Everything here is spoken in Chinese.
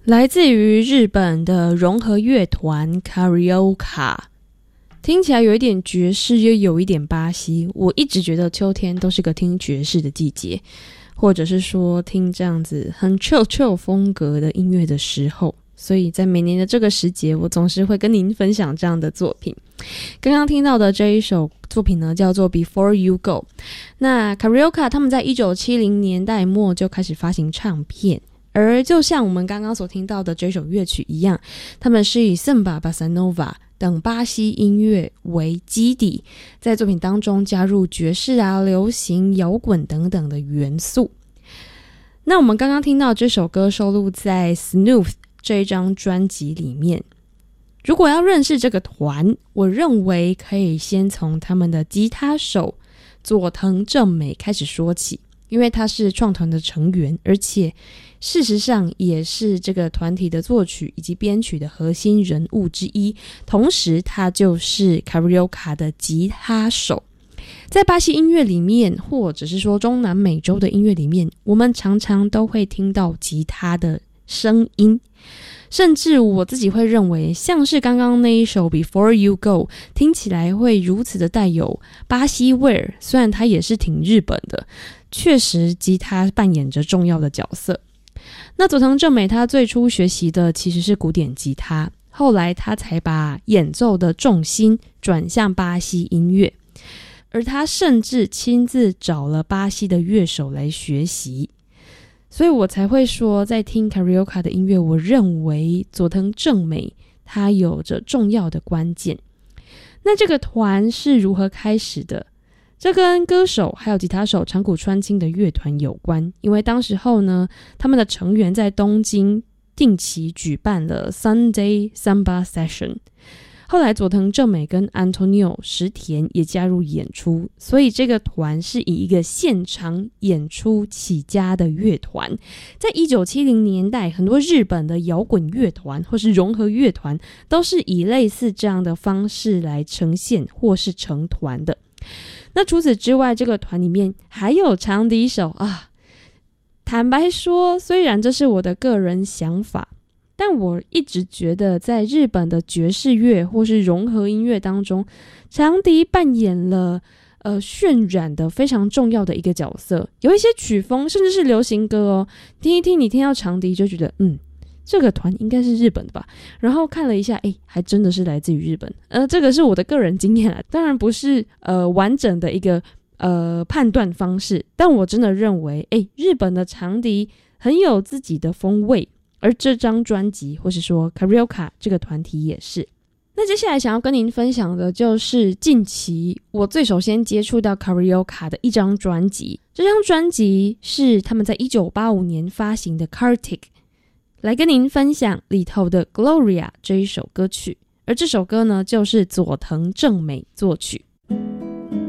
来自于日本的融合乐团 Carioca， 听起来有一点爵士又有一点巴西。我一直觉得秋天都是个听爵士的季节，或者是说听这样子很 chill 风格的音乐的时候，所以在每年的这个时节，我总是会跟您分享这样的作品。刚刚听到的这一首作品呢，叫做 Before You Go。 那 Carioca 他们在1970年代末就开始发行唱片，而就像我们刚刚所听到的这首乐曲一样，他们是以 Samba Bossa Nova 等巴西音乐为基底，在作品当中加入爵士啊、流行、摇滚等等的元素。那我们刚刚听到这首歌收录在 Snooth 这一张专辑里面。如果要认识这个团，我认为可以先从他们的吉他手佐藤正美开始说起，因为他是创团的成员，而且事实上也是这个团体的作曲以及编曲的核心人物之一，同时他就是 Carioca 的吉他手。在巴西音乐里面，或者是说中南美洲的音乐里面，我们常常都会听到吉他的声音，甚至我自己会认为像是刚刚那一首 Before You Go 听起来会如此的带有巴西味儿，虽然它也是挺日本的，确实吉他扮演着重要的角色。那佐藤正美他最初学习的其实是古典吉他，后来他才把演奏的重心转向巴西音乐，而他甚至亲自找了巴西的乐手来学习。所以我才会说，在听 Carioca 的音乐，我认为佐藤正美他有着重要的关键。那这个团是如何开始的？这跟歌手还有吉他手长谷川清的乐团有关，因为当时候呢，他们的成员在东京定期举办了 Sunday Samba Session， 后来佐藤正美跟 Antonio 石田也加入演出，所以这个团是以一个现场演出起家的乐团。在1970年代，很多日本的摇滚乐团或是融合乐团都是以类似这样的方式来呈现或是成团的。那除此之外，这个团里面还有长笛手啊。坦白说，虽然这是我的个人想法，但我一直觉得在日本的爵士乐或是融合音乐当中，长笛扮演了渲染的非常重要的一个角色。有一些曲风甚至是流行歌哦，听一听你听到长笛就觉得这个团应该是日本的吧，然后看了一下，还真的是来自于日本。这个是我的个人经验啦，当然不是完整的一个判断方式，但我真的认为日本的长笛很有自己的风味，而这张专辑或是说 Carioca 这个团体也是。那接下来想要跟您分享的就是近期我最首先接触到 Carioca 的一张专辑，这张专辑是他们在1985年发行的 Kartik， 来跟您分享里头的 Gloria 这一首歌曲，而这首歌呢就是佐藤正美作曲。